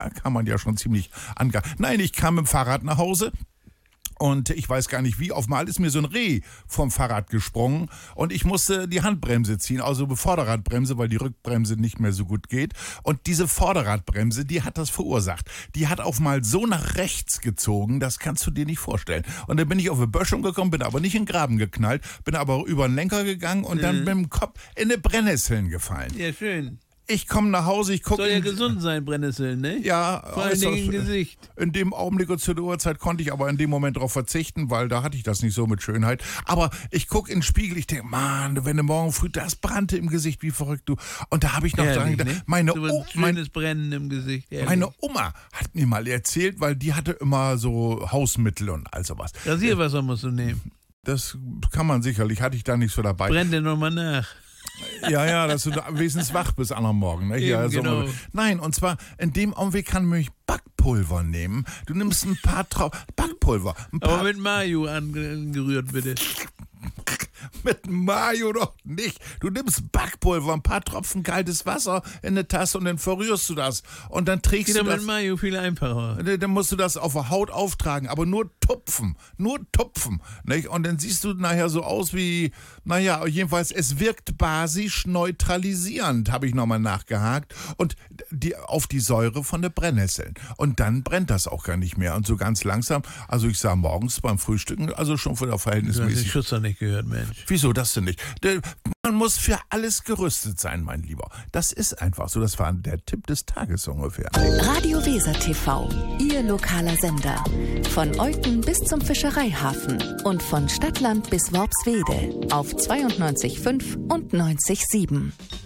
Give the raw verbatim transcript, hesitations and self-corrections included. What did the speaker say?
kann man ja schon ziemlich ange... Nein, ich kam mit dem Fahrrad nach Hause. Und ich weiß gar nicht wie, auf einmal ist mir so ein Reh vom Fahrrad gesprungen und ich musste die Handbremse ziehen, also die Vorderradbremse, weil die Rückbremse nicht mehr so gut geht. Und diese Vorderradbremse, die hat das verursacht. Die hat auf einmal so nach rechts gezogen, das kannst du dir nicht vorstellen. Und dann bin ich auf eine Böschung gekommen, bin aber nicht in den Graben geknallt, bin aber über den Lenker gegangen und mhm. dann mit dem Kopf in eine Brennnesseln gefallen. Ja, schön. Ich komme nach Hause, ich gucke... Soll ja gesund sein, Brennnesseln, ne? Ja. Vor allen Dingen im Gesicht. In dem Augenblick und zu der Uhrzeit konnte ich aber in dem Moment darauf verzichten, weil da hatte ich das nicht so mit Schönheit. Aber ich gucke in den Spiegel, ich denke, Mann, wenn du morgen früh, das brannte im Gesicht, wie verrückt du. Und da habe ich noch Ehrlich, dran gedacht, ne? meine, so o- ein schönes Brennen im Gesicht. Ehrlich. Meine Oma hat mir mal erzählt, weil die hatte immer so Hausmittel und all sowas. Rasierwasser musst du nehmen. Das kann man sicherlich, hatte ich da nicht so dabei. Brenn dir nochmal nach. Ja, ja, dass du da wenigstens wach bist am Morgen. Ne? Ja, Eben, so genau. Nein, und zwar in dem Augenblick kann man nämlich Backpulver nehmen. Du nimmst ein paar Trauben, Backpulver. Ein paar Aber mit Mayo angerührt, bitte. Mit Mayo doch nicht. Du nimmst Backpulver, ein paar Tropfen kaltes Wasser in eine Tasse und dann verrührst du das. Und dann trägst Geht du aber das. mit Mayo viel einfacher. Dann musst du das auf der Haut auftragen, aber nur tupfen. Nur tupfen. Nicht? Und dann siehst du nachher so aus wie, naja, jedenfalls, es wirkt basisch neutralisierend, habe ich nochmal nachgehakt. Und die, auf die Säure von der Brennnesseln. Und dann brennt das auch gar nicht mehr. Und so ganz langsam, also ich sah morgens beim Frühstücken, also schon von der Du hast verhältnismäßig. den Schützer nicht gehört, Mensch. Wieso das denn nicht? Der, man muss für alles gerüstet sein, mein Lieber. Das ist einfach so. Das war der Tipp des Tages ungefähr. Radio Weser T V, Ihr lokaler Sender. Von Olten bis zum Fischereihafen und von Stadtland bis Worpswede auf zweiundneunzig Komma fünf und neunzig Komma sieben.